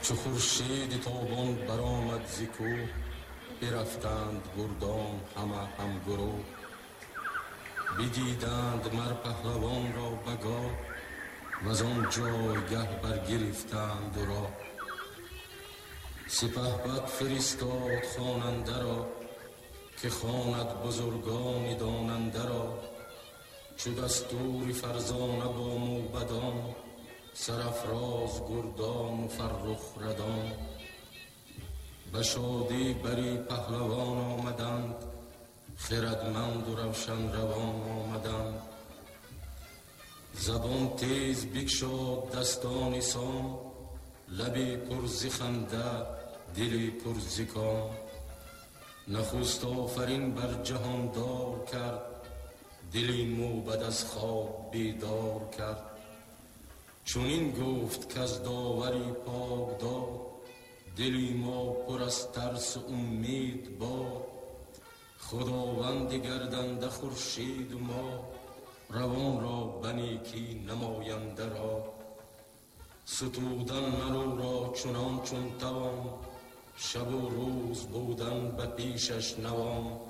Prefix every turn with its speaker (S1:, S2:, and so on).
S1: چو خورشید تابان برآمد ز کوه، برفتند گردان همه هم گروه. بدیدند مر پهلوان را بگاه، وز آن جایگه برگرفتند او را. سپهبد فرستاد خواننده را، که خواند بزرگان داننده را. چو دستور فرزانه با موبدان، سرافراز گردان و فرخ ردان. به شادی بری پهلوان آمدند، خردمند و روشن روان آمدند. زبان تیز بگشاد دستان سام، لبی پر ز خنده دلی پر ز کام. نخست آفرین بر جهان دار کرد، دلی موبد از خواب بیدار کرد. چنین گفت که از داوری پاک داد، دلی ما پر از ترس و امید باد. خداوند گردنده خورشید و ما، روان را به نیکی نماینده را. ستودن من را چنان چون توان، شب و روز بودن به پیشش نوان.